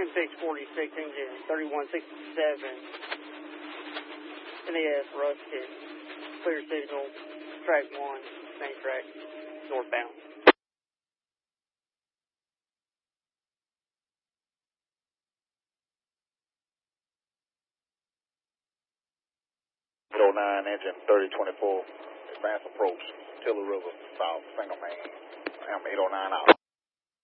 10-646, engine 3167. NAS Ruskin. Clear signal, track 1, main track, northbound. 09, engine 3024, advance approach, Tiller River, south, single main, M809 out.